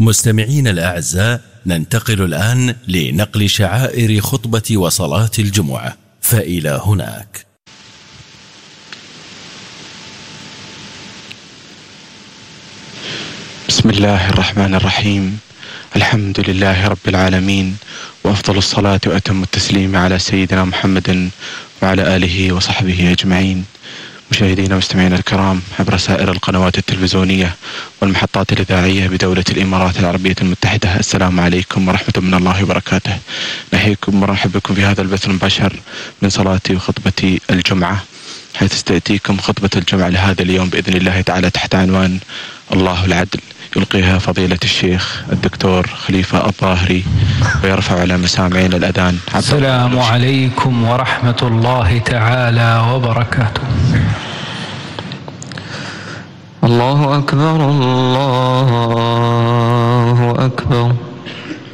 مستمعين الأعزاء، ننتقل الآن لنقل شعائر خطبة وصلاة الجمعة، فإلى هناك. بسم الله الرحمن الرحيم. الحمد لله رب العالمين، وأفضل الصلاة وأتم التسليم على سيدنا محمد وعلى آله وصحبه أجمعين. مشاهدينا ومستمعينا الكرام عبر سائر القنوات التلفزيونية والمحطات الإذاعية بدولة الإمارات العربية المتحدة، السلام عليكم ورحمة من الله وبركاته. نحييكم ورحب بكم في هذا البث المباشر من صلاتي وخطبة الجمعة، حيث ستأتيكم خطبة الجمعة لهذا اليوم بإذن الله تعالى تحت عنوان الله العدل، يلقيها فضيلة الشيخ الدكتور خليفة الظاهري، ويرفع على مسامعين الأذان. السلام عليكم ورحمة الله تعالى وبركاته. الله أكبر الله أكبر.